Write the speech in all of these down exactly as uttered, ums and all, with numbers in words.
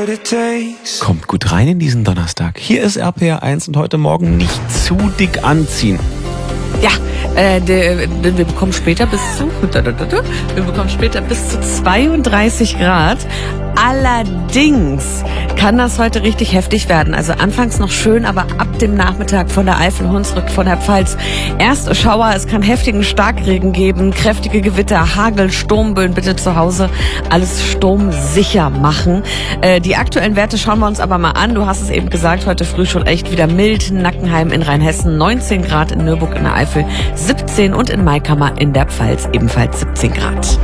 Kommt gut rein in diesen Donnerstag. Hier ist R P R eins und heute Morgen nicht zu dick anziehen. Ja, äh, de, de, wir bekommen später bis zu, wir bekommen später bis zu zweiunddreißig Grad. Allerdings kann das heute richtig heftig werden. Also anfangs noch schön, aber ab dem Nachmittag von der Eifel, Hunsrück, von der Pfalz erst Schauer. Es kann heftigen Starkregen geben, kräftige Gewitter, Hagel, Sturmböen. Bitte zu Hause alles sturmsicher machen. Äh, die aktuellen Werte schauen wir uns aber mal an. Du hast es eben gesagt, heute früh schon echt wieder mild. Nackenheim in Rheinhessen neunzehn Grad, in Nürburg in der Eifel siebzehn und in Maikammer in der Pfalz ebenfalls siebzehn Grad.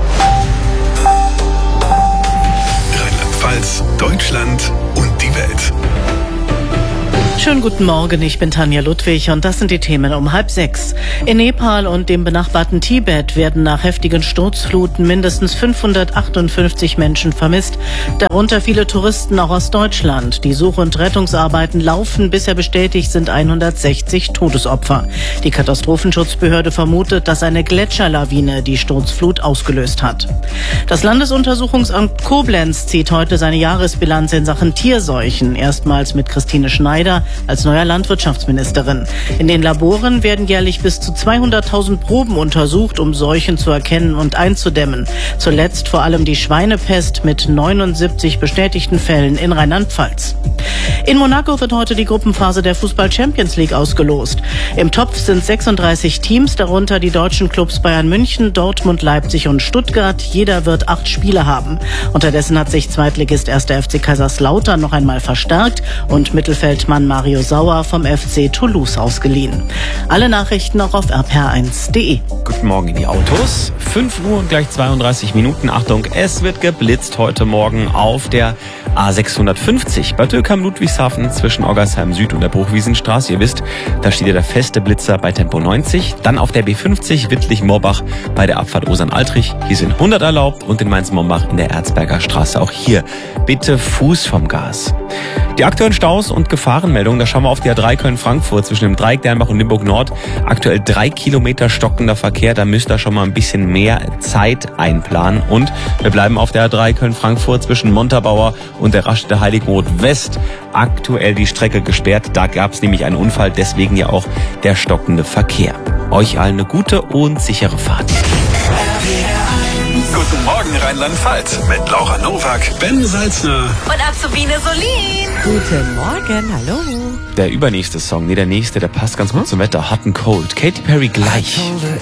Rheinland-Pfalz, Deutschland und die Welt. Schönen guten Morgen, ich bin Tanja Ludwig und das sind die Themen um halb sechs. In Nepal und dem benachbarten Tibet werden nach heftigen Sturzfluten mindestens fünfhundertachtundfünfzig Menschen vermisst, darunter viele Touristen auch aus Deutschland. Die Such- und Rettungsarbeiten laufen, bisher bestätigt sind hundertsechzig Todesopfer. Die Katastrophenschutzbehörde vermutet, dass eine Gletscherlawine die Sturzflut ausgelöst hat. Das Landesuntersuchungsamt Koblenz zieht heute seine Jahresbilanz in Sachen Tierseuchen, erstmals mit Christine Schneider als neuer Landwirtschaftsministerin. In den Laboren werden jährlich bis zu zweihunderttausend Proben untersucht, um Seuchen zu erkennen und einzudämmen. Zuletzt vor allem die Schweinepest mit neunundsiebzig bestätigten Fällen in Rheinland-Pfalz. In Monaco wird heute die Gruppenphase der Fußball-Champions League ausgelost. Im Topf sind sechsunddreißig Teams, darunter die deutschen Clubs Bayern München, Dortmund, Leipzig und Stuttgart. Jeder wird acht Spiele haben. Unterdessen hat sich Zweitligist erster F C Kaiserslautern noch einmal verstärkt und Mittelfeldmann Mario Sauer vom F C Toulouse ausgeliehen. Alle Nachrichten auch auf r p r eins punkt d e. Guten Morgen in die Autos. fünf Uhr und gleich zweiunddreißig Minuten. Achtung, es wird geblitzt heute Morgen auf der A sechshundertfünfzig bei Dökheim-Ludwigshafen zwischen Oggersheim Süd und der Bruchwiesenstraße. Ihr wisst, da steht ja der feste Blitzer bei Tempo neunzig. Dann auf der B fünfzig Wittlich-Morbach bei der Abfahrt Osern-Altrich. Hier sind hundert erlaubt und in Mainz-Mombach in der Erzberger Straße. Auch hier bitte Fuß vom Gas. Die aktuellen Staus und Gefahrenmeldungen, da schauen wir auf die A drei Köln-Frankfurt zwischen dem Dreieck Dernbach und Limburg Nord. Aktuell drei Kilometer stockender Verkehr, da müsst ihr schon mal ein bisschen mehr Zeit einplanen. Und wir bleiben auf der A drei Köln-Frankfurt zwischen Montabaur und der Raststätte Heiligenroth West. Aktuell die Strecke gesperrt, da gab es nämlich einen Unfall, deswegen ja auch der stockende Verkehr. Euch allen eine gute und sichere Fahrt. Guten Morgen Rheinland-Pfalz mit Laura Nowak, Ben Salzner Und Azubine Solin. Guten Morgen, hallo. Der übernächste Song, nee, der nächste, der passt ganz gut zum Wetter. Hot and Cold. Katy Perry gleich. I told her